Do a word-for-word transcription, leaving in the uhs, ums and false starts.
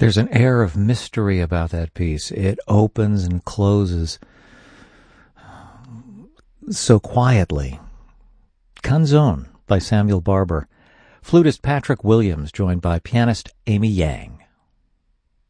There's an air of mystery about that piece. It opens and closes so quietly. Canzone by Samuel Barber. Flutist Patrick Williams, joined by pianist Amy Yang.